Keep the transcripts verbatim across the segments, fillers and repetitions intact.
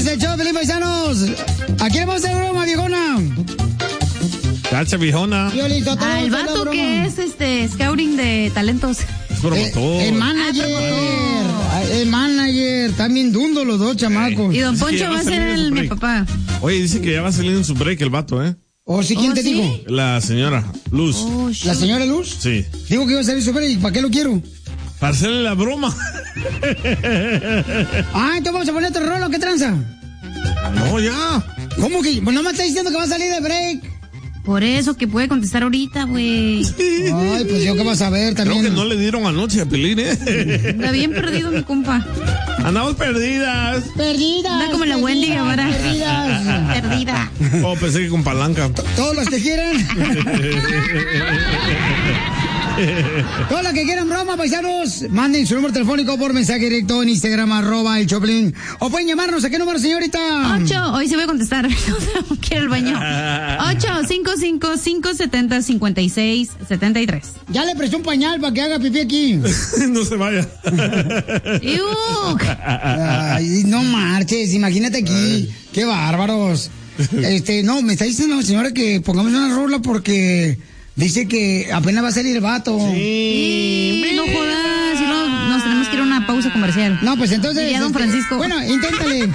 el show, Felipe Paisanos. ¿A quién vamos a hacer broma, viejona? Cacha, viejona. Ah, el vato que es este scouting de talentos. Es promotor. Eh, el manager. Ah, el manager. Están bien dundos los dos chamacos. Y don Poncho va a ser el mi papá. Oye, dice que ya va a salir en su break el vato, ¿eh? ¿O sí? ¿Quién ¿Oh, te sí? dijo? La señora Luz. Oh, ¿La señora Luz? Sí. Digo que iba a salir su break. ¿Para qué lo quiero? Para hacerle la broma. Ah, entonces vamos a poner otro rolo. ¿Qué tranza? No, ya. ¿Cómo que? Pues no me está diciendo que va a salir de break. Por eso que puede contestar ahorita, güey. Ay, pues yo qué vas a ver también. Creo que no le dieron anoche a Pelín, ¿eh? Está bien perdido mi compa. Andamos perdidas. Perdidas. Anda como la Wendy ahora. Perdidas. Perdida. Oh, pensé que con palanca. Todos los que quieran. Todos los que quieran broma, paisanos, manden su número telefónico por mensaje directo en Instagram, arroba el Choplin. O pueden llamarnos. ¿A qué número, señorita? Ocho, hoy se voy a contestar. Quiero el baño. Ocho, cinco, cinco, cinco, setenta, cincuenta y seis, setenta y tres. Ya le presté un pañal para que haga pipí aquí. No se vaya. ¡Iuk! Ay, no marches, imagínate aquí. Ay. Qué bárbaros. Este, no, me está diciendo la señora que pongamos una rola porque dice que apenas va a salir el vato. Sí, no jodas, si no nos tenemos que ir a una pausa comercial. No, pues entonces. Diría don este, Francisco. Bueno, inténtale.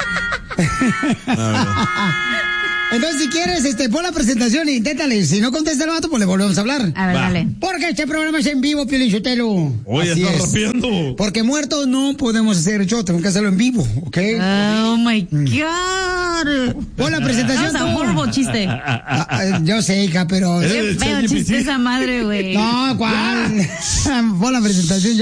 Entonces, si quieres, este, pon la presentación e inténtale. Si no contesta el vato, pues le volvemos a hablar. A ver, Va. dale. Porque este programa es en vivo, Piolín Sotelo. Oye, Así está es. rapeando. Porque muertos no podemos hacer show, tenemos que hacerlo en vivo, ¿ok? Oh my God. Pon la presentación. Vamos a tú. horrible chiste. Ah, ah, yo sé, hija, pero. Eh, Qué feo chiste esa madre, güey. No, ¿cuál? Pon la presentación ya.